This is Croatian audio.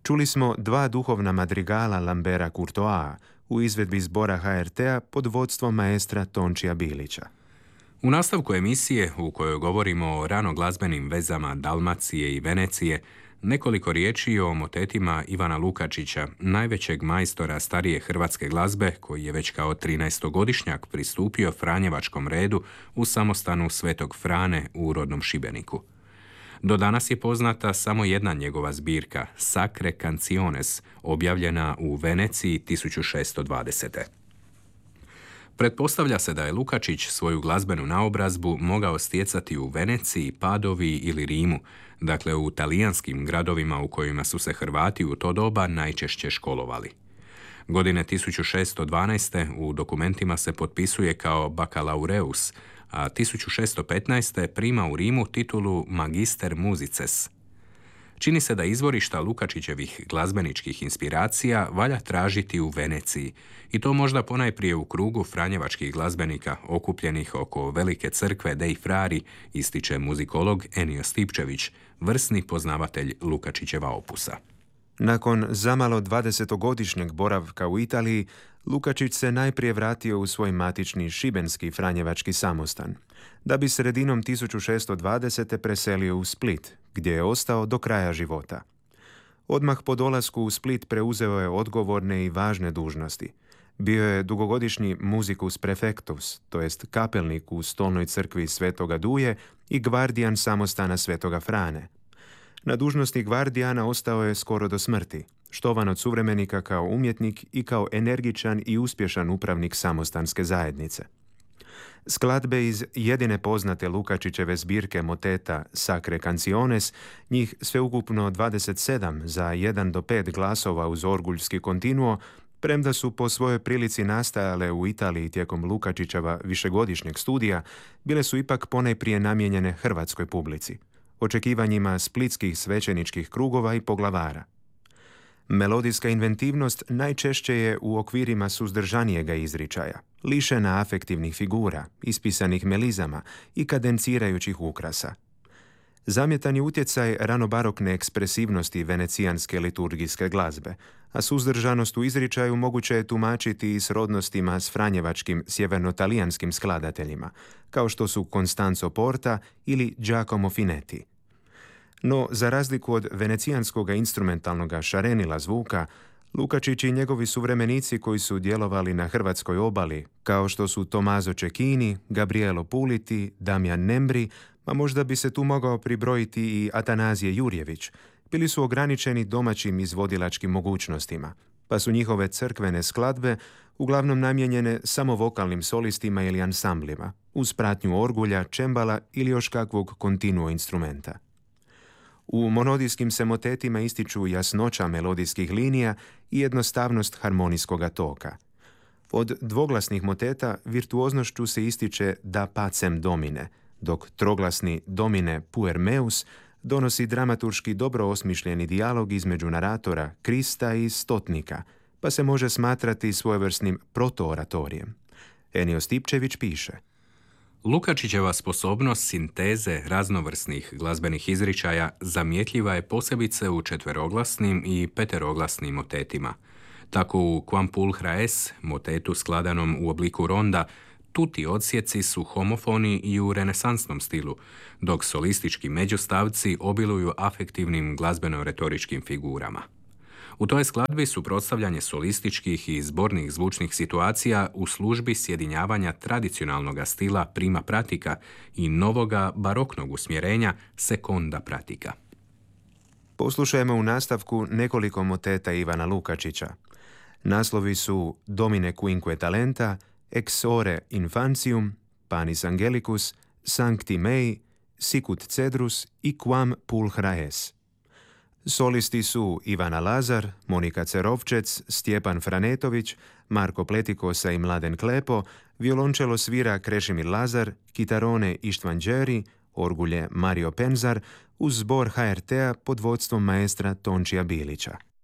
Čuli smo dva duhovna madrigala Lambera Courtoisa u izvedbi zbora HRT-a pod vodstvom maestra Tončija Bilića. U nastavku emisije, u kojoj govorimo o ranoglazbenim vezama Dalmacije i Venecije, nekoliko riječi o motetima Ivana Lukačića, najvećeg majstora starije hrvatske glazbe, koji je već kao 13-godišnjak pristupio Franjevačkom redu u samostanu Svetog Frane u rodnom Šibeniku. Do danas je poznata samo jedna njegova zbirka, Sacre Canciones, objavljena u Veneciji 1620. Pretpostavlja se da je Lukačić svoju glazbenu naobrazbu mogao stjecati u Veneciji, Padovi ili Rimu, dakle u talijanskim gradovima u kojima su se Hrvati u to doba najčešće školovali. Godine 1612. u dokumentima se potpisuje kao baccalaureus, a 1615. prima u Rimu titulu Magister Musices. Čini se da izvorišta Lukačićevih glazbeničkih inspiracija valja tražiti u Veneciji, i to možda ponajprije u krugu franjevačkih glazbenika okupljenih oko velike crkve Dei Frari, ističe muzikolog Enio Stipčević, vrsni poznavatelj Lukačićeva opusa. Nakon zamalo 20-godišnjeg boravka u Italiji, Lukačić se najprije vratio u svoj matični šibenski franjevački samostan, da bi sredinom 1620. preselio u Split, gdje je ostao do kraja života. Odmah po dolasku u Split preuzeo je odgovorne i važne dužnosti. Bio je dugogodišnji musicus prefectus, to jest kapelnik u stolnoj crkvi Svetoga Duje i gvardijan samostana Svetoga Frane. Na dužnosti gvardijana ostao je skoro do smrti, štovan od suvremenika kao umjetnik i kao energičan i uspješan upravnik samostanske zajednice. Skladbe iz jedine poznate Lukačićeve zbirke moteta Sacre Canciones, njih sveukupno 27 za 1 do 5 glasova uz orguljski kontinuo, premda su po svojoj prilici nastajale u Italiji tijekom Lukačićeva višegodišnjeg studija, bile su ipak ponajprije namijenjene hrvatskoj publici, očekivanjima splitskih svećeničkih krugova i poglavara. Melodijska inventivnost najčešće je u okvirima suzdržanijega izričaja, lišena afektivnih figura, ispisanih melizama i kadencirajućih ukrasa. Zamjetan je utjecaj ranobarokne ekspresivnosti venecijanske liturgijske glazbe, a suzdržanost u izričaju moguće je tumačiti i srodnostima s franjevačkim sjevernotalijanskim skladateljima, kao što su Constanzo Porta ili Giacomo Finetti. No, za razliku od venecijanskog instrumentalnog šarenila zvuka, Lukačić i njegovi suvremenici koji su djelovali na hrvatskoj obali, kao što su Tommaso Cecchini, Gabrielo Puliti, Damjan Nembri, a možda bi se tu mogao pribrojiti i Atanazije Jurjević, bili su ograničeni domaćim izvodilačkim mogućnostima, pa su njihove crkvene skladbe uglavnom namijenjene samo vokalnim solistima ili ansamblima, uz pratnju orgulja, čembala ili još kakvog kontinuo instrumenta. U monodijskim se motetima ističu jasnoća melodijskih linija i jednostavnost harmonijskoga toka. Od dvoglasnih moteta virtuoznošću se ističe Da pacem domine, dok troglasni Domine puer meus donosi dramaturški dobro osmišljeni dijalog između naratora, Krista i stotnika, pa se može smatrati svojevrsnim protooratorijem. Enio Stipčević piše: Lukačićeva sposobnost sinteze raznovrsnih glazbenih izričaja zamjetljiva je posebice u četveroglasnim i peteroglasnim motetima. Tako u Quam pulchra es, motetu skladanom u obliku ronda, tuti odsjeci su homofoni i u renesansnom stilu, dok solistički međustavci obiluju afektivnim glazbeno-retoričkim figurama. U toj skladbi suprotstavljanje solističkih i zbornih zvučnih situacija u službi sjedinjavanja tradicionalnog stila prima pratica i novoga baroknog usmjerenja seconda pratica. Poslušajmo u nastavku nekoliko moteta Ivana Lukačića. Naslovi su Domine quinque talenta, Ex ore infancium, Panis angelicus, Sancti mei, Sicut cedrus i Quam pulchra es. Solisti su Ivana Lazar, Monika Cerovčec, Stjepan Franetović, Marko Pletikosa i Mladen Klepo, violončelo svira Krešimir Lazar, kitarone Ištvan Đeri, orgulje Mario Penzar, uz zbor HRT-a pod vodstvom maestra Tončija Bilića.